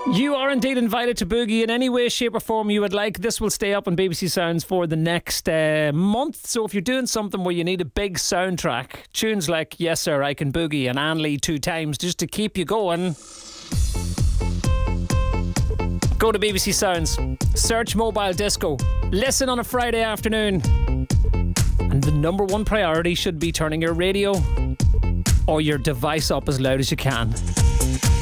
You are indeed invited to boogie in any way, shape or form you would like. This will stay up on BBC Sounds for the next month. So if you're doing something where you need a big soundtrack, tunes like Yes Sir, I Can Boogie and Anne Lee 2 Times just to keep you going, go to BBC Sounds, search Mobile Disco, listen on a Friday afternoon, and the number one priority should be turning your radio or your device up as loud as you can.